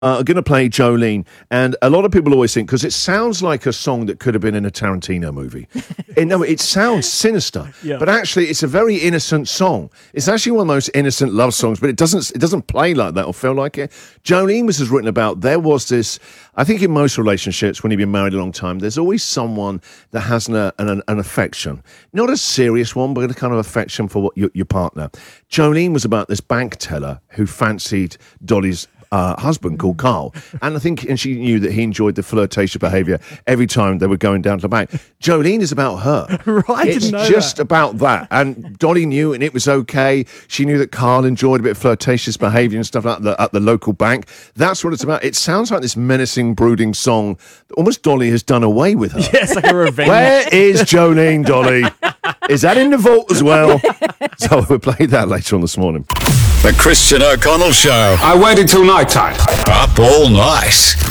are going to play Jolene, and a lot of people always think, because it sounds like a song that could have been in a Tarantino movie. No, it sounds sinister, but actually it's a very innocent song. It's actually one of the most innocent love songs, but it doesn't play like that or feel like it. Jolene was written about, there was this, I think in most relationships, when you've been married a long time, there's always someone that has an affection. Not a serious one, but a kind of affection for what your partner. Jolene was about this bank teller who fancied Dolly's husband called Carl, and she knew that he enjoyed the flirtatious behaviour every time they were going down to the bank. Jolene is about her. Right, it's just about that, and Dolly knew, and it was okay. She knew that Carl enjoyed a bit of flirtatious behaviour and stuff like that at the local bank. That's what it's about. It sounds like this menacing, brooding song that almost Dolly has done away with her. Yes, like a revenge. Where is Jolene, Dolly? Is that in the vault as well? So we'll play that later on this morning. The Christian O'Connell Show. I waited till night time. Up all night.